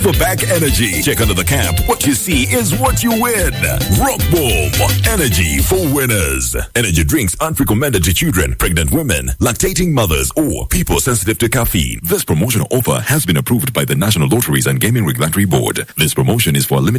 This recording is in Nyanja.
For back energy, check under the cap. What you see is what you win. Rock Boom. Energy for winners. Energy drinks aren't recommended to children, pregnant women, lactating mothers, or people sensitive to caffeine. This promotional offer has been approved by the National Lotteries and Gaming Regulatory Board. This promotion is for a limited